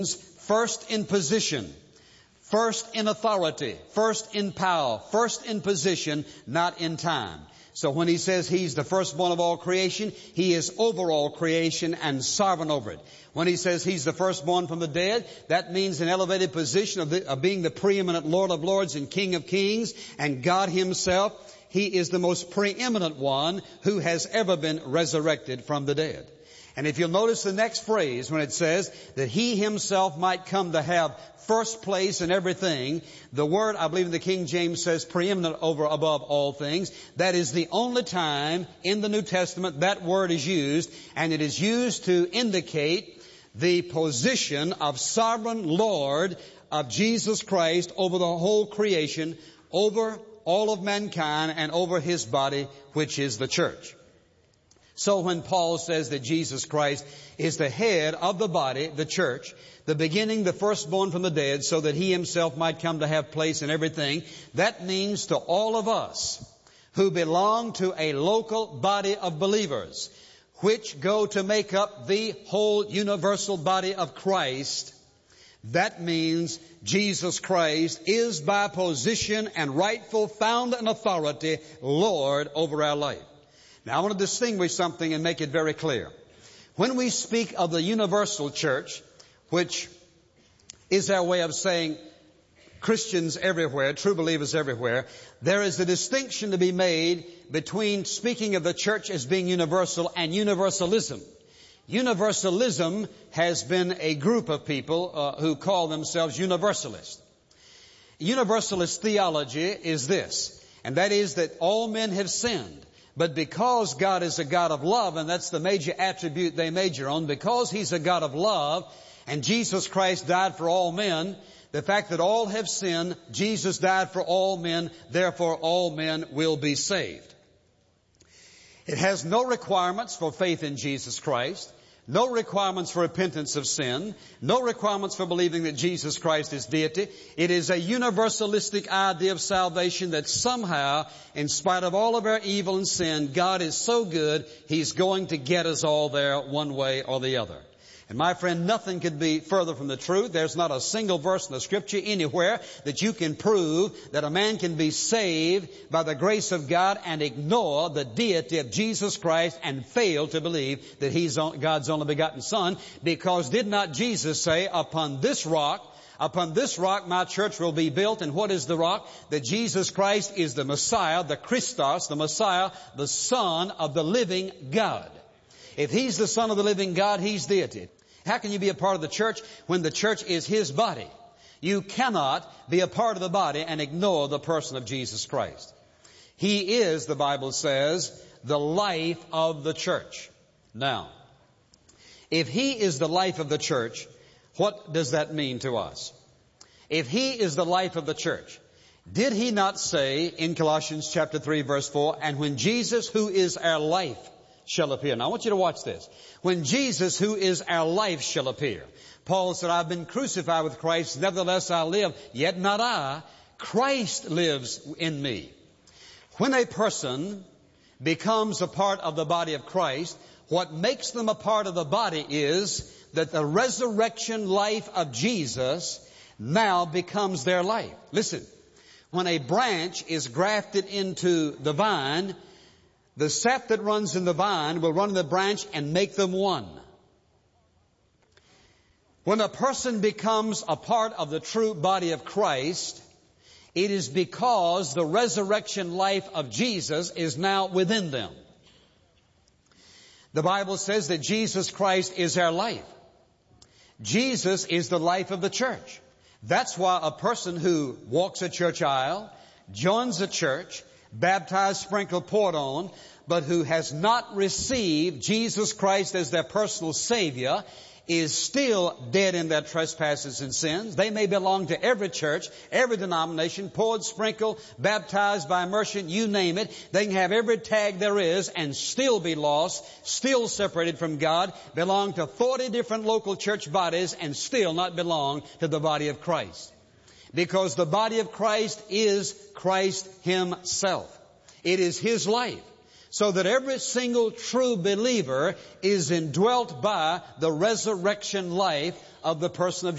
first in position, first in authority, first in power, first in position, not in time. So when he says he's the firstborn of all creation, he is over all creation and sovereign over it. When he says he's the firstborn from the dead, that means an elevated position of being the preeminent Lord of lords and King of kings, and God himself. He is the most preeminent one who has ever been resurrected from the dead. And if you'll notice the next phrase, when it says that he himself might come to have first place in everything, the word, I believe in the King James, says preeminent over above all things. That is the only time in the New Testament that word is used, and it is used to indicate the position of sovereign Lord of Jesus Christ over the whole creation, over all of mankind, and over his body, which is the church. So when Paul says that Jesus Christ is the head of the body, the church, the beginning, the firstborn from the dead, so that he himself might come to have place in everything, that means to all of us who belong to a local body of believers, which go to make up the whole universal body of Christ, that means Jesus Christ is by position and rightful found in authority Lord over our life. Now I want to distinguish something and make it very clear. When we speak of the universal church, which is our way of saying Christians everywhere, true believers everywhere, there is a distinction to be made between speaking of the church as being universal and universalism. Universalism has been a group of people who call themselves universalists. Universalist theology is this, and that is that all men have sinned. But because God is a God of love, and that's the major attribute they major on, because He's a God of love, and Jesus Christ died for all men, the fact that all have sinned, Jesus died for all men, therefore all men will be saved. It has no requirements for faith in Jesus Christ, no requirements for repentance of sin, no requirements for believing that Jesus Christ is deity. It is a universalistic idea of salvation that somehow, in spite of all of our evil and sin, God is so good, He's going to get us all there one way or the other. And my friend, nothing could be further from the truth. There's not a single verse in the Scripture anywhere that you can prove that a man can be saved by the grace of God and ignore the deity of Jesus Christ and fail to believe that He's God's only begotten Son. Because did not Jesus say, upon this rock my church will be built. And what is the rock? That Jesus Christ is the Messiah, the Christos, the Messiah, the Son of the living God. If He's the Son of the living God, He's deity. How can you be a part of the church when the church is His body? You cannot be a part of the body and ignore the person of Jesus Christ. He is, the Bible says, the life of the church. Now, if He is the life of the church, what does that mean to us? If He is the life of the church, did He not say in Colossians chapter 3 verse 4, and when Jesus, who is our life, shall appear. Now I want you to watch this. When Jesus, who is our life, shall appear. Paul said, I've been crucified with Christ, nevertheless I live, yet not I. Christ lives in me. When a person becomes a part of the body of Christ, what makes them a part of the body is that the resurrection life of Jesus now becomes their life. Listen, when a branch is grafted into the vine, the sap that runs in the vine will run in the branch and make them one. When a person becomes a part of the true body of Christ, it is because the resurrection life of Jesus is now within them. The Bible says that Jesus Christ is our life. Jesus is the life of the church. That's why a person who walks a church aisle, joins a church, baptized, sprinkled, poured on, but who has not received Jesus Christ as their personal Savior is still dead in their trespasses and sins. They may belong to every church, every denomination, poured, sprinkled, baptized by immersion, you name it. They can have every tag there is and still be lost, still separated from God, belong to 40 different local church bodies and still not belong to the body of Christ. Because the body of Christ is Christ Himself. It is His life. So that every single true believer is indwelt by the resurrection life of the person of